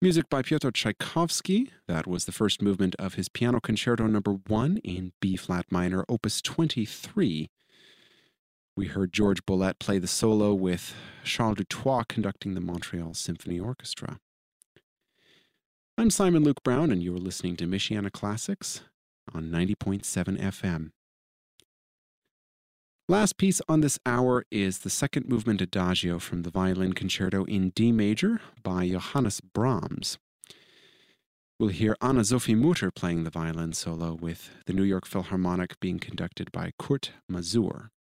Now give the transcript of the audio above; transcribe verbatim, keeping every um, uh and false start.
Music by Pyotr Tchaikovsky. That was the first movement of his Piano Concerto number one in B-flat minor, opus twenty-three. We heard George Bollette play the solo with Charles Dutoit conducting the Montreal Symphony Orchestra. I'm Simon Luke Brown, and you are listening to Michiana Classics on ninety point seven F M. Last piece on this hour is the second movement Adagio from the Violin Concerto in D major by Johannes Brahms. We'll hear Anna-Sophie Mutter playing the violin solo, with the New York Philharmonic being conducted by Kurt Masur.